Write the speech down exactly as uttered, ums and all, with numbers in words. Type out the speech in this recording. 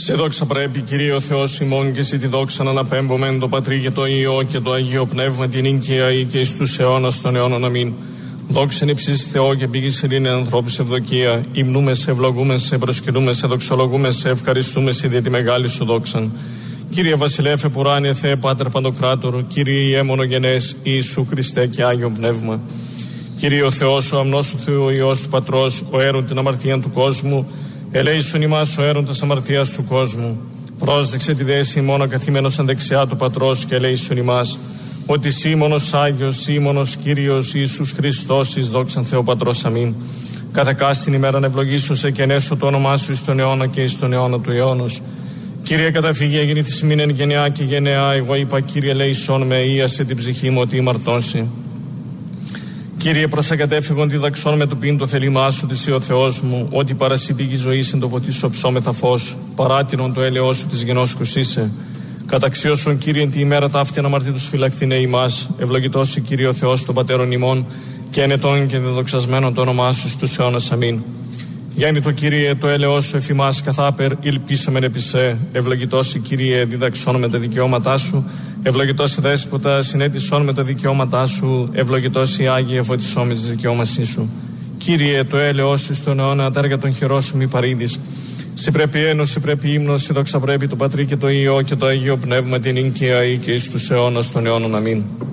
Σε δόξα πρέπει, Κύριε ο Θεός ημών, και εσύ τη δόξα να αναπέμπομεν το Πατρί και το Υιό και το Αγίο Πνεύμα, την ίνκαια ή και εις τους αιώνας των αιώνων. Αμήν. Δόξεν ύψης Θεό και πηγής ειρήνη ανθρώπους ευδοκία. Υμνούμε σε, ευλογούμε σε, προσκυνούμε σε, δοξολογούμε σε, ευχαριστούμε σε, δια τη μεγάλη σου δόξαν. Κύριε Βασιλεύ επουράνιε Θεέ Πάτερ Παντοκράτορ, Κύριε Ιε μονογενές Ιησού Χριστέ και Άγιο Πνεύμα. Κύριε ο Θεός, ο αμνός του Θεού, ο Υιός του Πατρός, ο έρων την αμαρτία του κόσμου, ελέησον ημάς ο έρων της αμαρτίας του κόσμου. Πρόσδεξε τη δέση ημών ακαθήμενος αν δεξιά του Πατρός και ελέησον ημάς, ότι σήμωνος Άγιος, σήμωνος Κύριος Ιησούς Χριστός, εις δόξαν Θεό Πατρός. Αμήν. Κάθε κάστην ημέραν ευλογήσου σε και ενέσω το όνομά σου εις τον αιώνα και εις τον αιώνα του αιώνος. Κύριε, καταφύγει έγινε τη ημίν εν γενεά και γενεά. Εγώ είπα, Κύριε, ελέησον με, ίασε την ψυχή μου ότι ημαρτώσει. Κύριε, προσακατέφυγον διδαξών με το πίν το θέλημά σου, της ο Θεός μου, ότι παρασυπήγη ζωή εν το ποτίσου ψώμεθα φως, παράτηρον το έλεος σου της γενόσκους είσαι. Καταξιώσον, Κύριε, εν τη ημέρα ταύτην αμαρτήτους φυλαχθήνε ημάς, ευλογητός η Κύριε ο Θεός των πατέρων ημών, και ενετών και δεδοξασμένων το όνομά σου στους αιώνας. Αμήν. Γέννη το Κύριε, το έλεος σου εφημάς καθάπερ, ήλπισαμεν επί σε. Ευλογητός η Κύριε, διδαξών με τα δικαιώματά σου. Ευλογητός η Δέσποτα, συνέτησόν με τα δικαιώματά σου. Ευλογητός η Άγιε, φωτισόν με τις δικαιώμασή σου. Κύριε, το έλεος σου στον αιώνα, τέργα των χειρών σου μη παρήδεις. Σε πρέπει ένωση, πρέπει ύμνος, σε δόξα πρέπει το Πατρί και το Υιό και το Αγίο Πνεύμα, την ίνκαια ή και εις τους αιώνας των αιώνων. Αμήν.